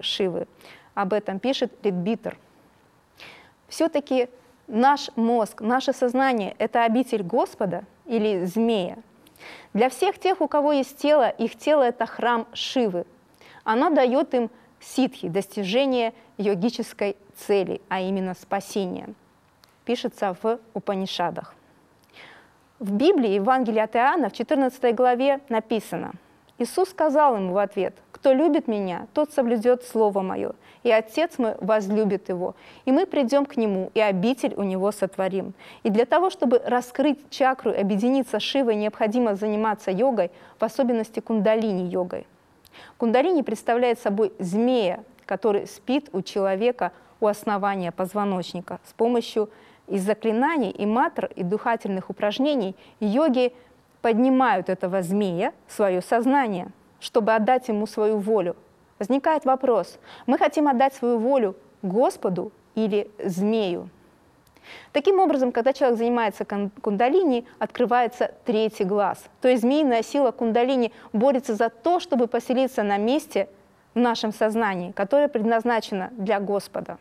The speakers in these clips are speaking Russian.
Шивы. Об этом пишет Литбитер. Все-таки наш мозг, наше сознание – это обитель Господа или змея? Для всех тех, у кого есть тело, их тело – это храм Шивы. Оно дает им ситхи, достижение йогической цели, а именно спасения. Пишется в Упанишадах. В Библии, Евангелии от Иоанна, в 14 главе написано: Иисус сказал ему в ответ: «Кто любит Меня, тот соблюдет Слово Мое, и Отец мой возлюбит его, и мы придем к Нему, и обитель у Него сотворим». И для того, чтобы раскрыть чакру и объединиться с Шивой, необходимо заниматься йогой, в особенности кундалини-йогой. Кундалини представляет собой змея, который спит у человека у основания позвоночника. С помощью из заклинаний и мантр, и дыхательных упражнений йоги поднимают этого змея в свое сознание, чтобы отдать ему свою волю. Возникает вопрос: мы хотим отдать свою волю Господу или змею? Таким образом, когда человек занимается кундалини, открывается третий глаз. То есть змеиная сила кундалини борется за то, чтобы поселиться на месте в нашем сознании, которое предназначено для Господа.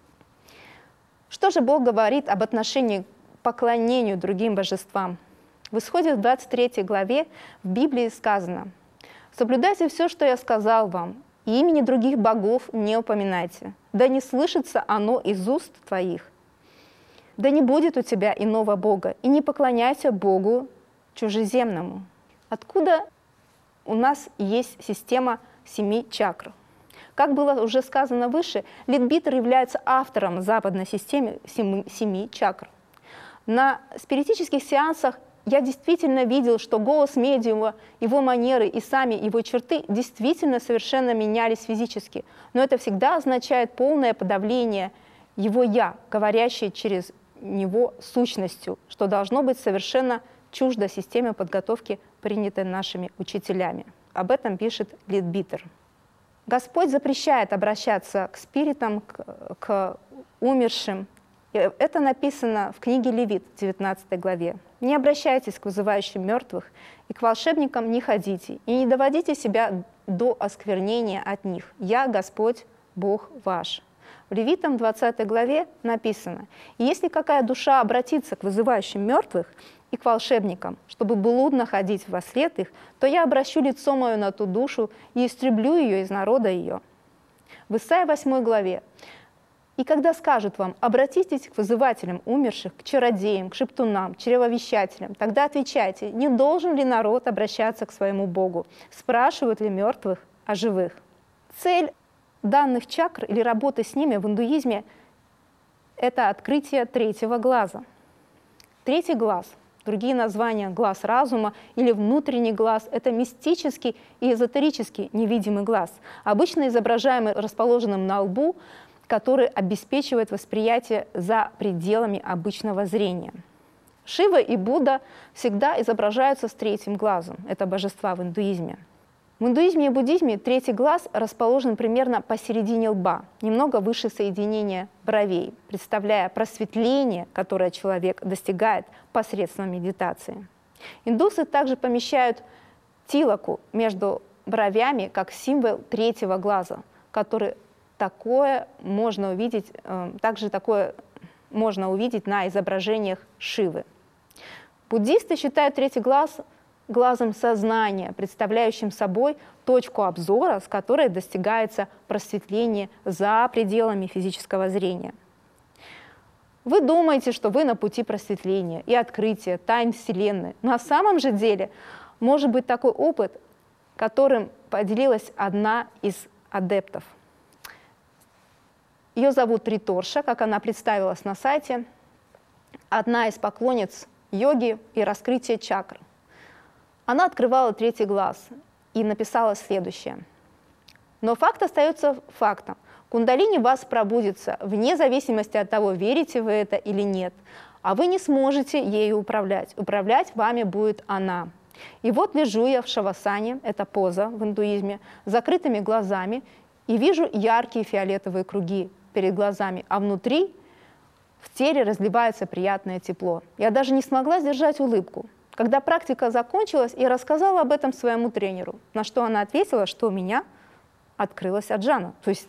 Что же Бог говорит об отношении к поклонению другим божествам? В Исходе в 23 главе в Библии сказано: «Соблюдайте все, что я сказал вам, и имени других богов не упоминайте, да не слышится оно из уст твоих. Да не будет у тебя иного бога, и не поклоняйся Богу чужеземному». Откуда у нас есть система 7 чакр? Как было уже сказано выше, Литбитер является автором западной системы 7 чакр. На спиритических сеансах я действительно видел, что голос медиума, его манеры и сами его черты действительно совершенно менялись физически. Но это всегда означает полное подавление его «я», говорящее через него сущностью, что должно быть совершенно чуждо системе подготовки, принятой нашими учителями. Об этом пишет Литбитер. Господь запрещает обращаться к спиритам, к умершим. Это написано в книге Левит, 19 главе. «Не обращайтесь к вызывающим мертвых, и к волшебникам не ходите, и не доводите себя до осквернения от них. Я Господь, Бог ваш». В Левитам 20 главе написано: «И если какая душа обратится к вызывающим мертвых и к волшебникам, чтобы блудно ходить во след их, то я обращу лицо мое на ту душу и истреблю ее из народа ее». В Исаии 8 главе: «И когда скажут вам: обратитесь к вызывателям умерших, к чародеям, к шептунам, чревовещателям, тогда отвечайте: не должен ли народ обращаться к своему Богу? Спрашивают ли мертвых о живых?» Цель данных чакр или работы с ними в индуизме – это открытие третьего глаза. Третий глаз, другие названия – глаз разума или внутренний глаз – это мистический и эзотерический невидимый глаз, обычно изображаемый расположенным на лбу, который обеспечивает восприятие за пределами обычного зрения. Шива и Будда всегда изображаются с третьим глазом. Это божества в индуизме. В индуизме и буддизме третий глаз расположен примерно посередине лба, немного выше соединения бровей, представляя просветление, которое человек достигает посредством медитации. Индусы также помещают тилаку между бровями как символ третьего глаза, который такое можно увидеть на изображениях Шивы. Буддисты считают третий глаз глазом сознания, представляющим собой точку обзора, с которой достигается просветление за пределами физического зрения. Вы думаете, что вы на пути просветления и открытия тайн Вселенной. На самом же деле может быть такой опыт, которым поделилась одна из адептов. Ее зовут Риторша, как она представилась на сайте, одна из поклонниц йоги и раскрытия чакр. Она открывала третий глаз и написала следующее. «Но факт остается фактом. Кундалини в вас пробудится, вне зависимости от того, верите вы это или нет. А вы не сможете ею управлять. Управлять вами будет она. И вот лежу я в шавасане, это поза в индуизме, с закрытыми глазами, и вижу яркие фиолетовые круги перед глазами, а внутри в теле разливается приятное тепло. Я даже не смогла сдержать улыбку. Когда практика закончилась, я рассказала об этом своему тренеру, на что она ответила, что у меня открылась аджана, то есть